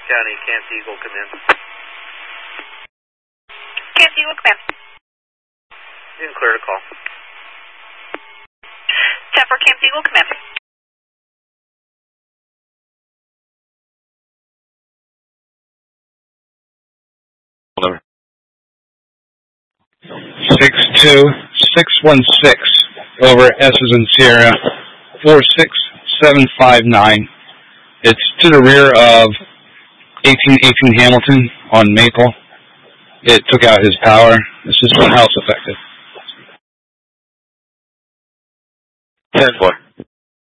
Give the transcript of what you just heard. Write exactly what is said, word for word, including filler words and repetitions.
County, Camp Eagle, come in. Camp Eagle, come in. You can clear the call. ten four Camp Eagle, come in. Over. six two six one six over S as in Sierra, four six seven five nine. It's to the rear of eighteen eighteen Hamilton on Maple. It took out his power. This is house affected. ten four.